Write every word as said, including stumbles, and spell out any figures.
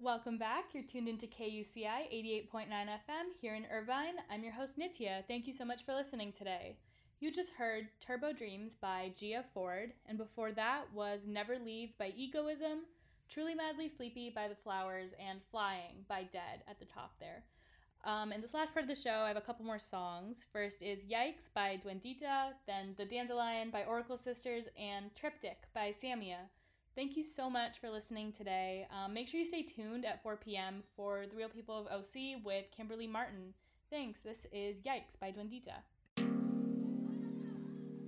Welcome back. You're tuned into K U C I eighty-eight point nine F M here in Irvine. I'm your host, Nitya. Thank you so much for listening today. You just heard Turbo Dreams by Gia Ford, and before that was Never Leave by Egoism, Truly Madly Sleepy by The Flowers, and Flying by Dead at the top there. Um, in this last part of the show, I have a couple more songs. First is Yikes by Duendita, then The Dandelion by Oracle Sisters, and Triptych by Samia. Thank you so much for listening today. Um, make sure you stay tuned at four p.m. for The Real People of O C with Kimberly Martin. Thanks. This is Yikes by Duendita.